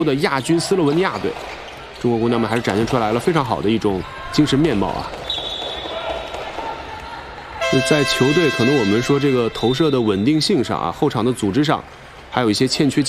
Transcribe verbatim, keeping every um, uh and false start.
的亚军斯洛文尼亚队，中国姑娘们还是展现出来了非常好的一种精神面貌啊。在球队可能我们说这个投射的稳定性上啊，后场的组织上，还有一些欠缺经验。